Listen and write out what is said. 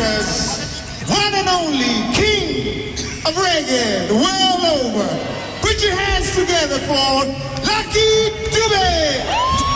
America's one and only king of reggae the world over. Put your hands together for Lucky Dube!